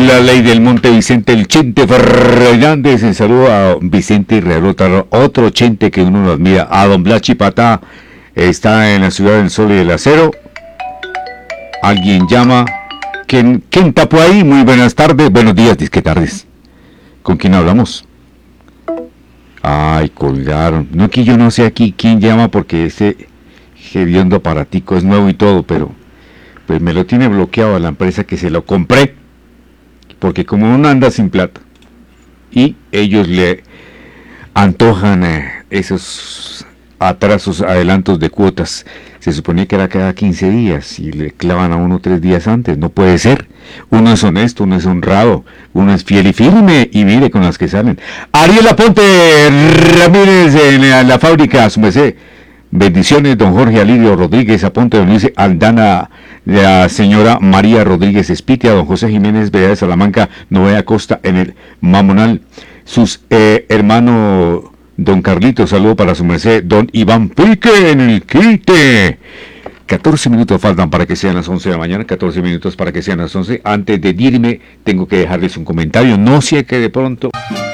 la ley del Monte Vicente, el Chente Fernández. En saludo a Vicente Realota, otro Chente que uno lo admira. A don Blas Chipatá, está en la ciudad del sol y del acero. Alguien llama. ¿Quién tapó ahí? Muy buenas tardes, buenos días, disque tardes. ¿Con quién hablamos? Ay, colgaron. No, que yo no sé aquí quién llama porque ese hediondo aparatico es nuevo y todo, pero pues me lo tiene bloqueado a la empresa que se lo compré, porque como uno anda sin plata y ellos le antojan esos atrasos, adelantos de cuotas, se suponía que era cada 15 días y le clavan a uno 3 días antes. No puede ser. Uno es honesto, uno es honrado, uno es fiel y firme, y mire con las que salen. Ariel Aponte Ramírez en la fábrica, su merced. Bendiciones, don Jorge Alirio Rodríguez Aponte, don Luis Aldana, la señora María Rodríguez Espitia, don José Jiménez Vega de Salamanca, Novea Costa en el Mamonal, sus hermanos don Carlito, saludo para su merced, don Iván Pique en el Quite. 14 minutos faltan para que sean las 11 de la mañana, 14 minutos para que sean las 11. Antes de irme, tengo que dejarles un comentario, no sé que de pronto...